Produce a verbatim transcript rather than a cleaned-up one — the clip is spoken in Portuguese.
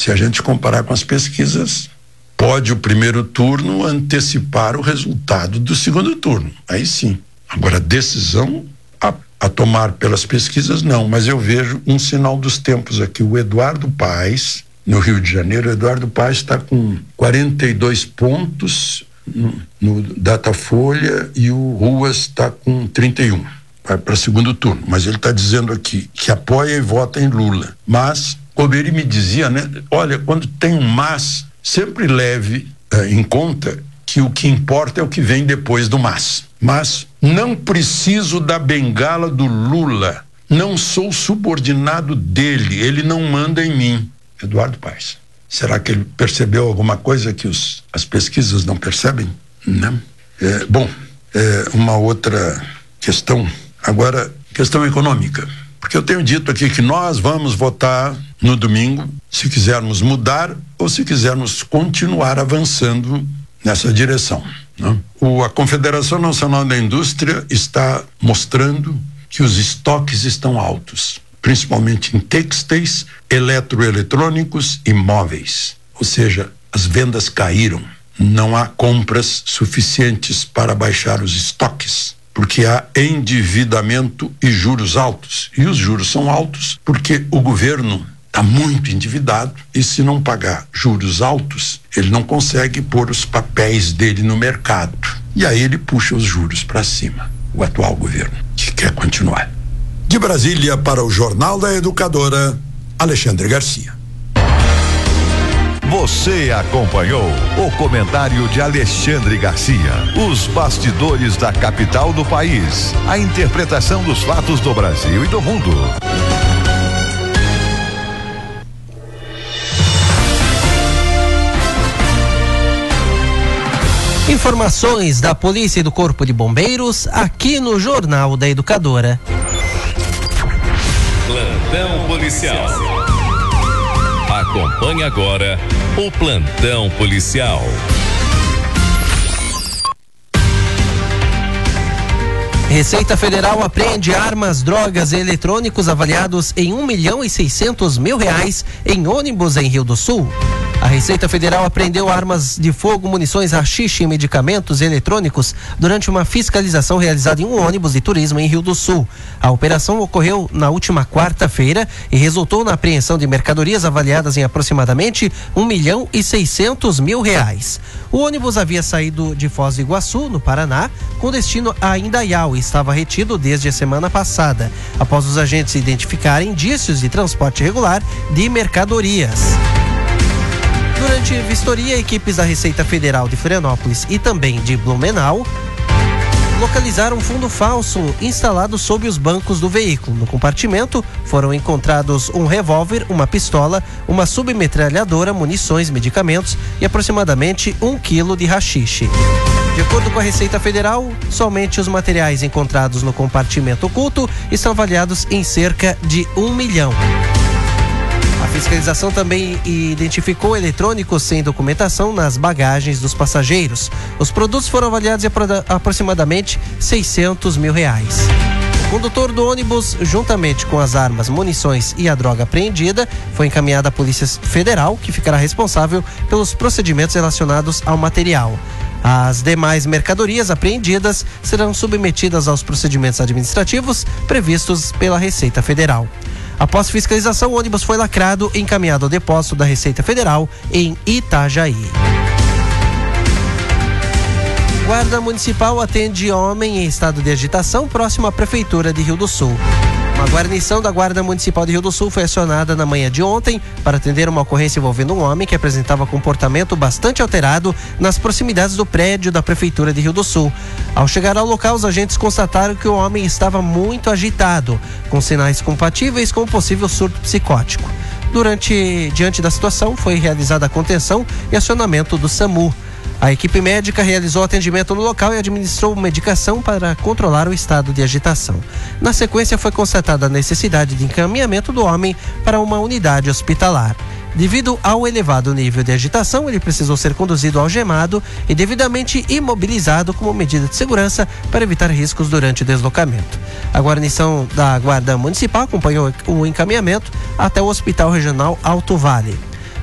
Se a gente comparar com as pesquisas, pode o primeiro turno antecipar o resultado do segundo turno. Aí sim. Agora, decisão a, a tomar pelas pesquisas, não. Mas eu vejo um sinal dos tempos aqui. O Eduardo Paes, no Rio de Janeiro, o Eduardo Paes está com quarenta e dois pontos no, no Datafolha e o Ruas está com trinta e um. Vai para segundo turno. Mas ele está dizendo aqui que apoia e vota em Lula. Mas Corberi me dizia, né? Olha, quando tem um mas, sempre leve eh, em conta que o que importa é o que vem depois do mas. Mas não preciso da bengala do Lula. Não sou subordinado dele. Ele não manda em mim. Eduardo Paes. Será que ele percebeu alguma coisa que os, as pesquisas não percebem? Não. É, bom, é, uma outra questão. Agora, questão econômica. Porque eu tenho dito aqui que nós vamos votar no domingo, se quisermos mudar ou se quisermos continuar avançando nessa direção, né? O, a Confederação Nacional da Indústria está mostrando que os estoques estão altos, principalmente em têxteis, eletroeletrônicos e móveis. Ou seja, as vendas caíram. Não há compras suficientes para baixar os estoques, porque há endividamento e juros altos. E os juros são altos porque o governo está muito endividado e, se não pagar juros altos, ele não consegue pôr os papéis dele no mercado. E aí ele puxa os juros para cima, o atual governo, que quer continuar. De Brasília, para o Jornal da Educadora, Alexandre Garcia. Você acompanhou o comentário de Alexandre Garcia. Os bastidores da capital do país. A interpretação dos fatos do Brasil e do mundo. Informações da Polícia e do Corpo de Bombeiros aqui no Jornal da Educadora. Plantão policial. Acompanhe agora o Plantão Policial. Receita Federal apreende armas, drogas e eletrônicos avaliados em um milhão e seiscentos mil reais em ônibus em Rio do Sul. A Receita Federal apreendeu armas de fogo, munições, haxixe e medicamentos eletrônicos durante uma fiscalização realizada em um ônibus de turismo em Rio do Sul. A operação ocorreu na última quarta-feira e resultou na apreensão de mercadorias avaliadas em aproximadamente um milhão e seiscentos mil reais. O ônibus havia saído de Foz do Iguaçu, no Paraná, com destino a Indaial e estava retido desde a semana passada, após os agentes identificarem indícios de transporte irregular de mercadorias. Durante vistoria, equipes da Receita Federal de Florianópolis e também de Blumenau localizaram um fundo falso instalado sob os bancos do veículo. No compartimento foram encontrados um revólver, uma pistola, uma submetralhadora, munições, medicamentos e aproximadamente um quilo de haxixe. De acordo com a Receita Federal, somente os materiais encontrados no compartimento oculto estão avaliados em cerca de um milhão. A fiscalização também identificou eletrônicos sem documentação nas bagagens dos passageiros. Os produtos foram avaliados em aproximadamente seiscentos mil reais. O condutor do ônibus, juntamente com as armas, munições e a droga apreendida, foi encaminhado à Polícia Federal, que ficará responsável pelos procedimentos relacionados ao material. As demais mercadorias apreendidas serão submetidas aos procedimentos administrativos previstos pela Receita Federal. Após fiscalização, o ônibus foi lacrado e encaminhado ao depósito da Receita Federal em Itajaí. Guarda Municipal atende homem em estado de agitação próximo à Prefeitura de Rio do Sul. Uma guarnição da Guarda Municipal de Rio do Sul foi acionada na manhã de ontem para atender uma ocorrência envolvendo um homem que apresentava comportamento bastante alterado nas proximidades do prédio da Prefeitura de Rio do Sul. Ao chegar ao local, os agentes constataram que o homem estava muito agitado, com sinais compatíveis com um possível surto psicótico. Durante, diante da situação, foi realizada a contenção e acionamento do SAMU. A equipe médica realizou atendimento no local e administrou medicação para controlar o estado de agitação. Na sequência, foi constatada a necessidade de encaminhamento do homem para uma unidade hospitalar. Devido ao elevado nível de agitação, ele precisou ser conduzido algemado e devidamente imobilizado como medida de segurança para evitar riscos durante o deslocamento. A guarnição da Guarda Municipal acompanhou o encaminhamento até o Hospital Regional Alto Vale.